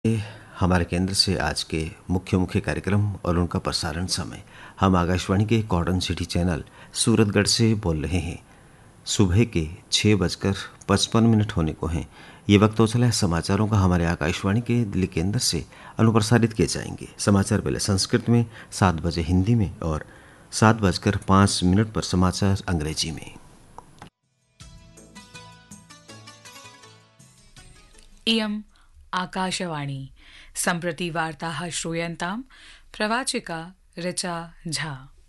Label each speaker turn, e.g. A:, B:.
A: ये हमारे केंद्र से आज के मुख्य मुख्य कार्यक्रम और उनका प्रसारण समय। हम आकाशवाणी के कॉटन सिटी चैनल सूरतगढ़ से बोल रहे हैं। सुबह के 6:55 होने को हैं। ये वक्त हो चला है समाचारों का। हमारे आकाशवाणी के दिल्ली केंद्र से अनुप्रसारित किए जाएंगे। समाचार पहले संस्कृत में, 7 बजे हिंदी में और 7:05 पर समाचार अंग्रेजी में।
B: इयम् आकाशवाणी। सम्प्रति वार्ताः श्रूयन्ताम्। प्रवाचिका ऋचा झा।